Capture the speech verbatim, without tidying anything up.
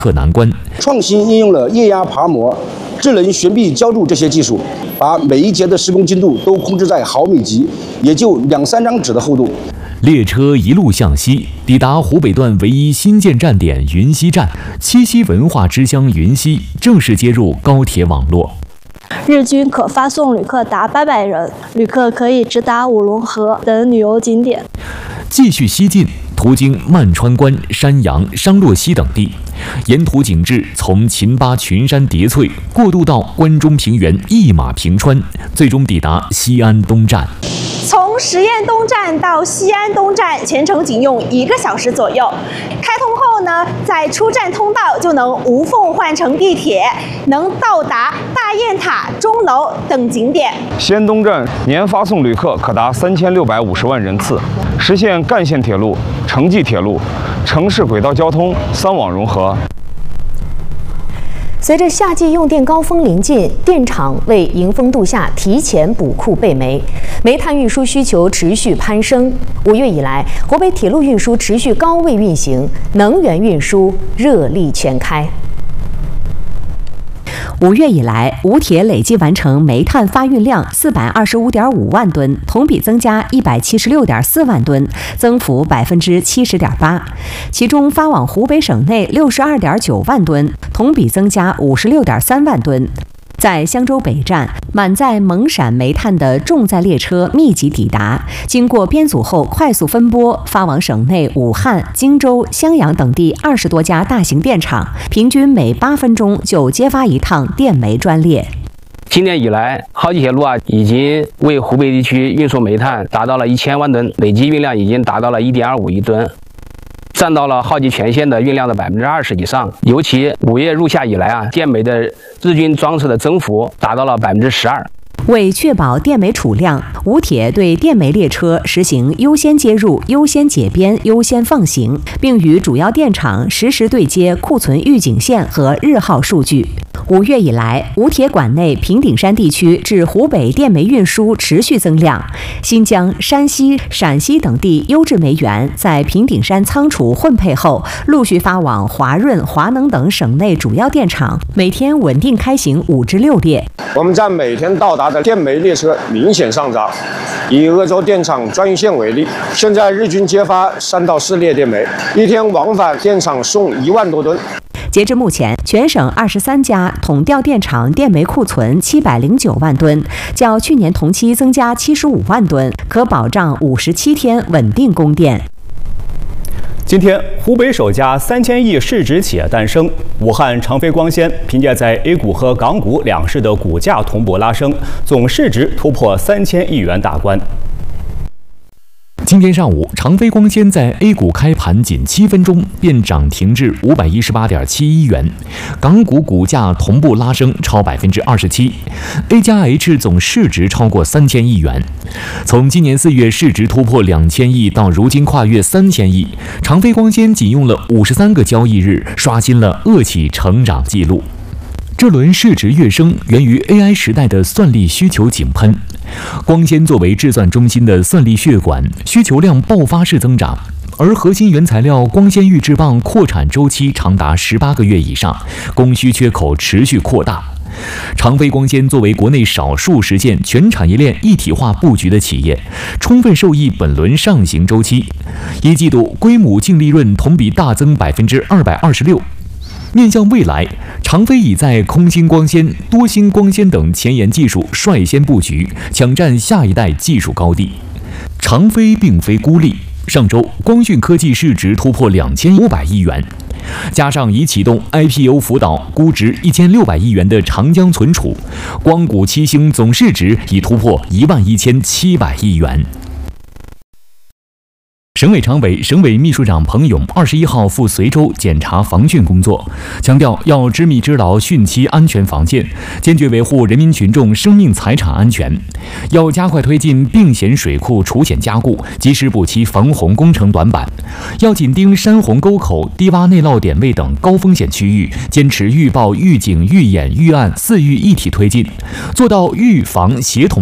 克难关。 创新应用了液压爬模、智能悬臂浇筑这些技术，把每一节的施工精度都控制在毫米级，也就两三张纸的厚度。 列车一路向西，抵达湖北段唯一新建站点云溪站。七夕文化之乡云溪正式接入高铁网络。 日均可发送旅客达八百人，旅客可以直达五龙河等旅游景点。 继续西进，途经漫川关、山阳、商洛西等地，沿途景致从秦巴群山叠翠过渡到关中平原一马平川，最终抵达西安东站。 从实验东站到西安东站，全程仅用一个小时左右。开通后呢，在出站通道就能无缝换乘地铁，能到达大雁塔、钟楼等景点。 西安东站年发送旅客可达三千六百五十万人次，实现干线铁路、城际铁路、城市轨道交通三网融合。 随着夏季用电高峰临近，电厂为迎风度夏提前补库备煤，煤炭运输需求持续攀升。五月以来，湖北铁路运输持续高位运行，能源运输热力全开。五月以来，吴铁累计完成煤炭发运量四百二十五点五万吨，同比增加一百七十六点四万吨，增幅百分之七十点八。其中发往湖北省内六十二点九万吨，同比增加五十六点三万吨。在襄州北站，满载蒙陕煤炭的重载列车密集抵达，经过编组后快速分拨，发往省内武汉、荆州、襄阳等地二十多家大型电厂，平均每八分钟就接发一趟电煤专列。 今年以来，浩吉铁路啊已经为湖北地区运输煤炭达到了一千万吨，累计运量已经达到了一点二五亿吨。占到了浩吉全线的运量的百分之二十以上，尤其五月入夏以来啊，电煤的日均装车的增幅达到了百分之十二。 为确保电煤储量，吴铁对电煤列车实行优先接入、优先解编、优先放行，并与主要电厂实时对接库存预警线和日耗数据。五月以来，吴铁管内平顶山地区至湖北电煤运输持续增量，新疆、山西、陕西等地优质煤源在平顶山仓储混配后，陆续发往华润、华能等省内主要电厂，每天稳定开行五至六列。 我们站每天到达的电煤列车明显上涨。以鄂州电厂专营线为例，现在日均接发三到四列电煤，一天往返电厂送一万多吨。 截至目前，全省二十三家统调电厂电煤库存七百零九万吨，较去年同期增加七十五万吨，可保障五十七天稳定供电。 今天，湖北首家三千亿市值企业诞生。武汉长飞光纤凭借在 A 股和港股两市的股价同步拉升，总市值突破三千亿元大关。 今天上午，长飞光纤在 A 股开盘仅七分钟便涨停至五百一十八点七一元，港股股价同步拉升超百分之二十七 ，A 加 H 总市值超过三千亿元。从今年四月市值突破两千亿到如今跨越三千亿，长飞光纤仅用了五十三个交易日，刷新了恶企成长记录。这轮市值跃升源于 A I 时代的算力需求井喷。光纤作为制算中心的算力血管，需求量爆发式增长，而核心原材料光纤预制棒扩产周期长达十八个月以上，供需缺口持续扩大。长飞光纤作为国内少数实现全产业链一体化布局的企业，充分受益本轮上行周期。一季度归母净利润同比大增百分之二百二十六。面向未来，长飞已在空芯光纤、多芯光纤等前沿技术率先布局，抢占下一代技术高地。长飞并非孤立，上周光讯科技市值突破两千五百亿元，加上已启动 I P O 辅导，估值一千六百亿元的长江存储，光谷七星总市值已突破一万一千七百亿元。省委常委、省委秘书长彭勇二十一号赴随州检查防汛工作，强调要知密知牢汛期安全防建，坚决维护人民群众生命财产安全。要加快推进并险水库除险加固，及时补齐防洪工程短板。要紧盯山洪沟口、低洼内涝点位等高风险区域，坚持预报、预警、预演、预案四预一体推进，做到预防协同。